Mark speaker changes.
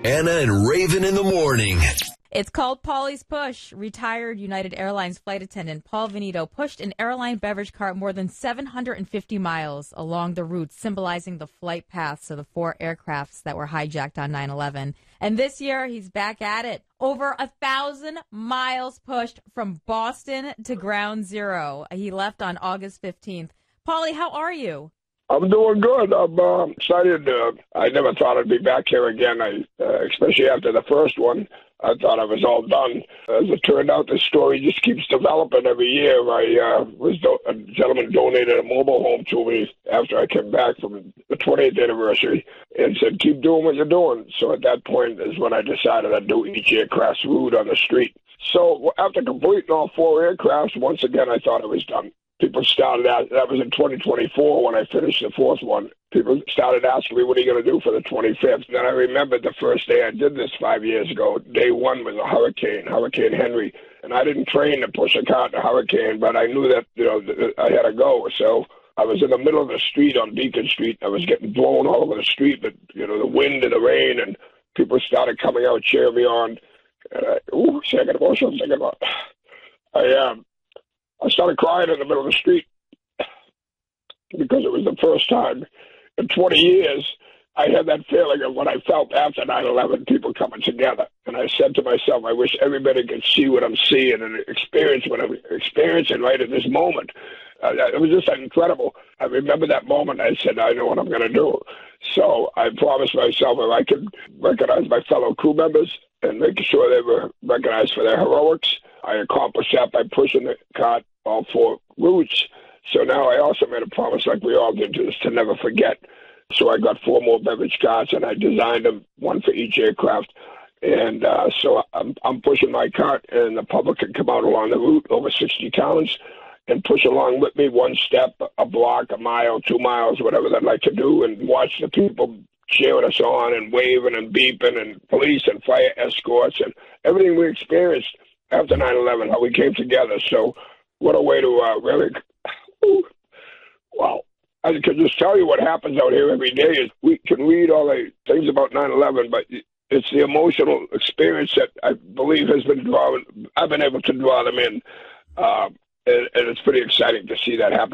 Speaker 1: Anna and Raven in the morning.
Speaker 2: It's called Paulie's Push. Retired United Airlines flight attendant Paul Venito pushed an airline beverage cart more than 750 miles along the route, symbolizing the flight paths of the 4 aircrafts that were hijacked on 9/11. And this year, he's back at it. Over 1,000 miles pushed from Boston to Ground Zero. He left on August 15th. Paulie, how are you?
Speaker 3: I'm doing good. I'm excited. I never thought I'd be back here again, especially after the first one. I thought I was all done. As it turned out, the story just keeps developing every year. A gentleman donated a mobile home to me after I came back from the 20th anniversary and said, keep doing what you're doing. So at that point is when I decided I'd do each aircraft's route on the street. So after completing all 4 aircrafts, once again, I thought I was done. People started out, that was in 2024 when I finished the 4th one. People started asking me, what are you going to do for the 25th? And then I remembered the first day I did this 5 years ago. Day 1 was a Hurricane Henry. And I didn't train to push a cart in a hurricane, but I knew that, I had to go. So I was in the middle of the street on Beacon Street. I was getting blown all over the street, but, the wind and the rain, and people started coming out, cheering me on. And second emotion I'm thinking about. I started crying in the middle of the street because it was the first time in 20 years I had that feeling of what I felt after 9/11, people coming together. And I said to myself, I wish everybody could see what I'm seeing and experience what I'm experiencing right at this moment. It was just incredible. I remember that moment. I said, I know what I'm going to do. So I promised myself if I could recognize my fellow crew members and make sure they were recognized for their heroics, I accomplished that by pushing the cart all 4 routes. So now I also made a promise, like we all did, to never forget. So I got 4 more beverage carts, and I designed them, 1 for each aircraft. And so I'm pushing my cart, and the public can come out along the route, over 60 towns, and push along with me 1 step, a block, a mile, 2 miles, whatever they'd like to do, and watch the people cheering us on and waving and beeping, and police and fire escorts and everything we experienced after 9/11, how we came together. So what a way to really, wow. I can just tell you what happens out here every day. Is we can read all the things about 9/11, but it's the emotional experience that I believe I've been able to draw them in. And it's pretty exciting to see that happen.